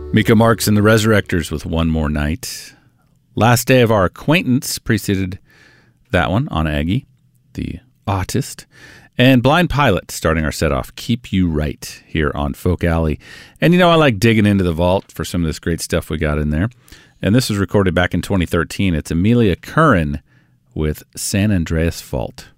Mika Marks and the Resurrectors with One More Night. Last Day of Our Acquaintance preceded that one on Aggie, the artist. And Blind Pilot starting our set off, Keep You Right, here on Folk Alley. And I like digging into the vault for some of this great stuff we got in there. And this was recorded back in 2013. It's Amelia Curran with San Andreas Fault.